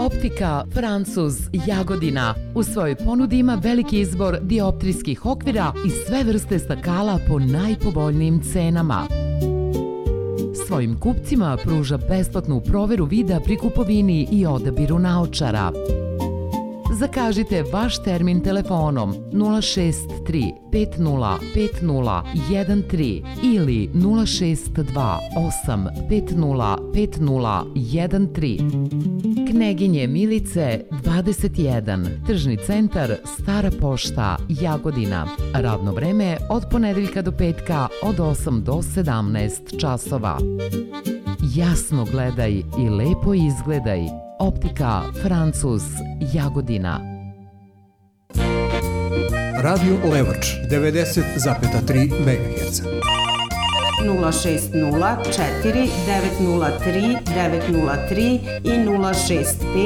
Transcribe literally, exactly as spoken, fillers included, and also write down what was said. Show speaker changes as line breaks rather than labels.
Optika Francuz Jagodina u svojoj ponudi ima veliki izbor dioptrijskih okvira i sve vrste stakala po najpovoljnijim cenama. Svojim kupcima pruža besplatnu proveru vida pri kupovini i odabiru naočara. Zakažite vaš termin telefonom nula šest tri pet nula pet nula jedan tri ili nula šest dva osam pet nula pet nula jedan tri. Kneginje Milice dvadeset jedan, Tržni centar Stara pošta Jagodina. Radno vreme od ponedeljka do petka od osam do sedamnaest časova. Jasno gledaj i lepo izgledaj. Optika Francuz Jagodina.
Radio Levoč devedeset zarez tri megaherca.
nula šest nula četiri devet nula tri devet nula tri i nula šest pet